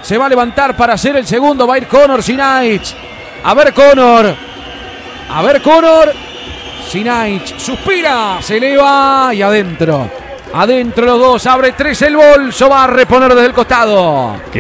Se va a levantar para hacer el segundo. Va a ir Connor Sinaich. A ver Connor. A ver Connor. Sinaich suspira. Se eleva y adentro. Adentro los dos. Abre 3 el bolso. Va a reponer desde el costado.